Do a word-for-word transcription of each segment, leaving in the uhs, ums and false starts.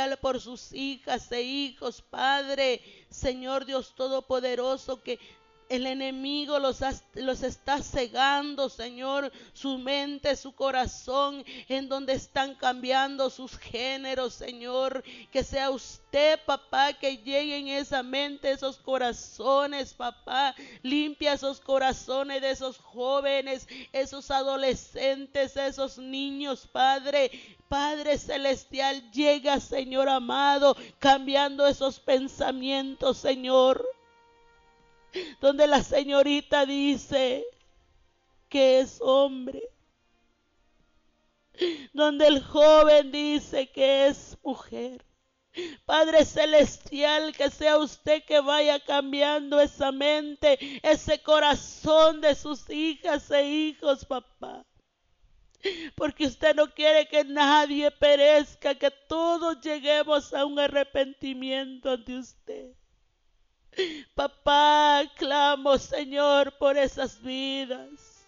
por sus hijas e hijos, Padre, Señor Dios Todopoderoso, que el enemigo los, ha, los está cegando, Señor, su mente, su corazón, en donde están cambiando sus géneros, Señor. Que sea usted, papá, que llegue en esa mente, esos corazones, papá. Limpia esos corazones de esos jóvenes, esos adolescentes, esos niños, Padre. Padre celestial, llega, Señor amado, cambiando esos pensamientos, Señor. Donde la señorita dice que es hombre, donde el joven dice que es mujer. Padre celestial, que sea usted que vaya cambiando esa mente, ese corazón de sus hijas e hijos, papá. Porque usted no quiere que nadie perezca, que todos lleguemos a un arrepentimiento ante usted. Papá, clamo, Señor, por esas vidas.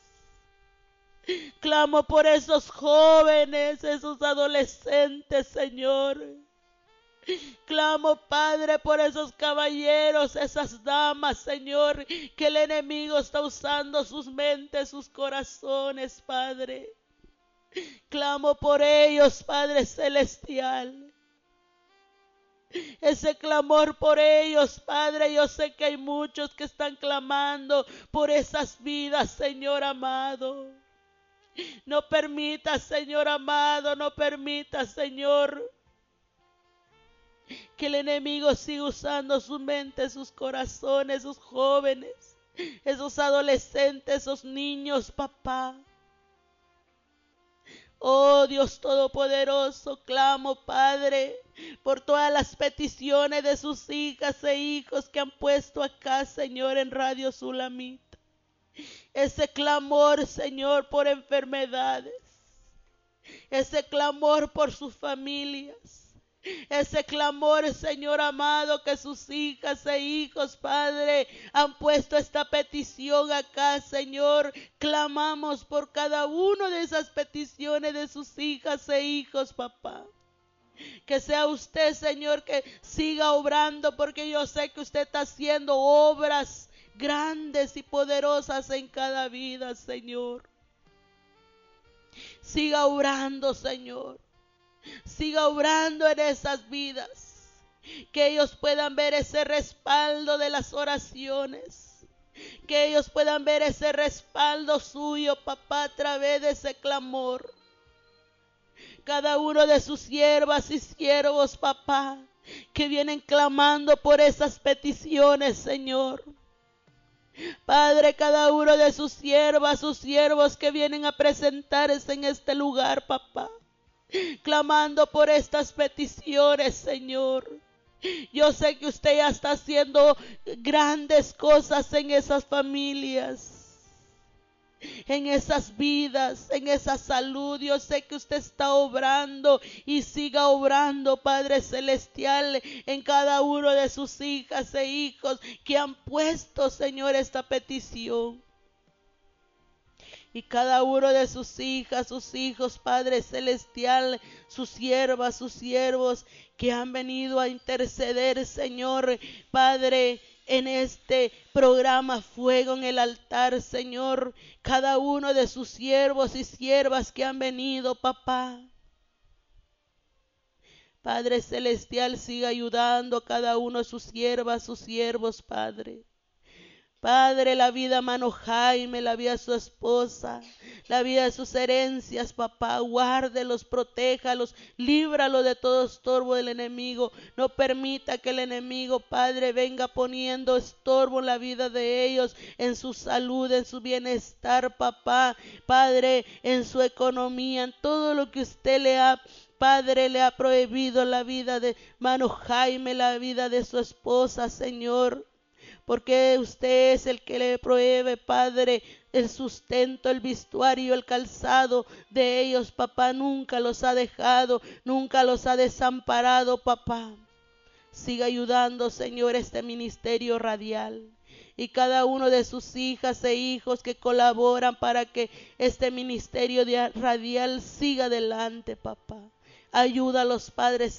Clamo por esos jóvenes, esos adolescentes, Señor. Clamo, Padre, por esos caballeros, esas damas, Señor, que el enemigo está usando sus mentes, sus corazones, Padre. Clamo por ellos, Padre celestial. Ese clamor por ellos, Padre, yo sé que hay muchos que están clamando por esas vidas, Señor amado. No permita, Señor amado, no permita, Señor, que el enemigo siga usando su mente, sus corazones, sus jóvenes, esos adolescentes, esos niños, papá. Oh Dios Todopoderoso, clamo, Padre, por todas las peticiones de sus hijas e hijos que han puesto acá, Señor, en Radio Sulamita. Ese clamor, Señor, por enfermedades. Ese clamor por sus familias. Ese clamor, Señor amado, que sus hijas e hijos, Padre, han puesto esta petición acá, Señor. Clamamos por cada una de esas peticiones de sus hijas e hijos, papá. Que sea usted, Señor, que siga obrando, porque yo sé que usted está haciendo obras grandes y poderosas en cada vida, Señor. Siga obrando, Señor. Siga obrando en esas vidas, que ellos puedan ver ese respaldo de las oraciones, que ellos puedan ver ese respaldo suyo, papá, a través de ese clamor. Cada uno de sus siervas y siervos, papá, que vienen clamando por esas peticiones, Señor. Padre, cada uno de sus siervas, sus siervos que vienen a presentarse en este lugar, papá, clamando por estas peticiones, Señor. Yo sé que usted ya está haciendo grandes cosas en esas familias, en esas vidas, en esa salud. Yo sé que usted está obrando y siga obrando, Padre celestial, en cada uno de sus hijas e hijos que han puesto, Señor, esta petición. Y cada uno de sus hijas, sus hijos, Padre celestial, sus siervas, sus siervos que han venido a interceder, Señor, Padre, en este programa Fuego en el Altar, Señor. Cada uno de sus siervos y siervas que han venido, papá. Padre celestial, siga ayudando a cada uno de sus siervas, sus siervos, Padre. Padre, la vida a Mano Jaime, la vida de su esposa, la vida de sus herencias, papá, guárdelos, protéjalos, líbralo de todo estorbo del enemigo. No permita que el enemigo, Padre, venga poniendo estorbo en la vida de ellos, en su salud, en su bienestar, papá, Padre, en su economía, en todo lo que usted le ha, Padre, le ha prohibido la vida de Mano Jaime, la vida de su esposa, Señor. Porque usted es el que le provee, Padre, el sustento, el vestuario, el calzado de ellos, papá. Nunca los ha dejado, nunca los ha desamparado, papá. Siga ayudando, Señor, este ministerio radial. Y cada uno de sus hijas e hijos que colaboran para que este ministerio radial siga adelante, papá. Ayuda a los padres